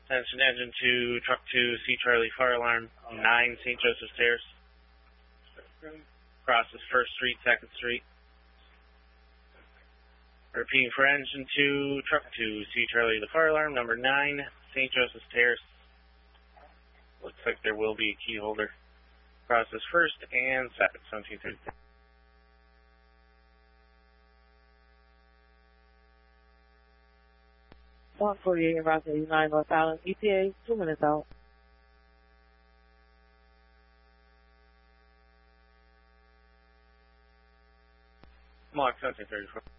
Attention engine 2, truck 2, C Charlie, fire alarm 9, St. Joseph Terrace. Crosses 1st Street, 2nd Street. Repeating for engine 2, truck 2, C Charlie, the fire alarm, number 9, St. Joseph Terrace. Looks like there will be a key holder. Crosses 1st and 2nd, 1730. 148 Route 89 North Island, ETA, 2 minutes out. Mark 1734.